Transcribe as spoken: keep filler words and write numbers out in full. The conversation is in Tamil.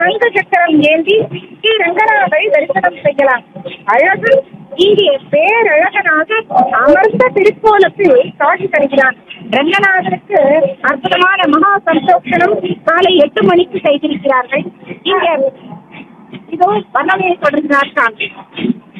சங்க சக்கரம் ஏந்தி ஸ்ரீ ரங்கநாதரை தரிசனம் செய்யலாம். அழகு இங்கே பேரழகனாக அமர்ந்த திருக்கோலத்தில் காட்சி தருகிறான். ரங்கநாதருக்கு அற்புதமான மகா சந்தோஷனம் காலை எட்டு மணிக்கு செய்திருக்கிறார்கள். இங்கே இதோ வல்லமையை தொடர்கிறார்.